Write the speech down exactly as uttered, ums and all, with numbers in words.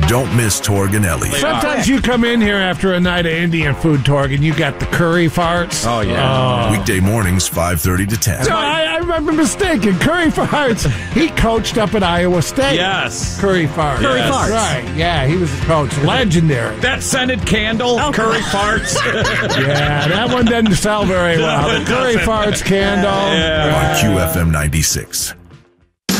Don't miss Torg and Ellie. Sometimes you come in here after a night of Indian food, Torg, and you got the curry farts. Oh, yeah. Oh. Weekday mornings, five thirty to ten. No, I, I remember mistaken. Curry farts. He coached up at Iowa State. Yes. Curry farts. Curry Yes. farts. Right. Yeah, he was a coach. Legendary. That scented candle, Oh, curry farts. Yeah, that one doesn't sell very well. No, The it curry doesn't. farts candle. Yeah. On Q F M ninety-six.